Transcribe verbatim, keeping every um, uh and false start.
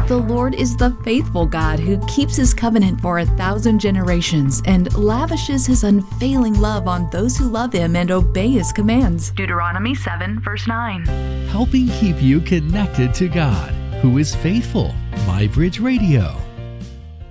The Lord is the faithful God who keeps His covenant for a thousand generations and lavishes His unfailing love on those who love Him and obey His commands. Deuteronomy seven, verse nine. Helping keep you connected to God, who is faithful. MyBridge Radio.